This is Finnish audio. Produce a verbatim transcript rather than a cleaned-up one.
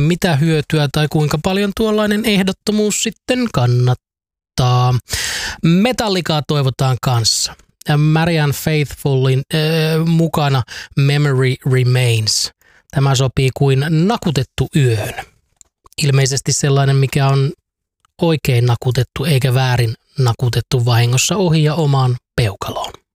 mitä hyötyä tai kuinka paljon tuollainen ehdottomuus sitten kannattaa. Metallicaa toivotaan kanssa. Marianne Faithfullin äh, mukana Memory Remains. Tämä sopii kuin nakutettu yöhön. Ilmeisesti sellainen, mikä on oikein nakutettu eikä väärin nakutettu vahingossa ohi ja omaan peukaloon.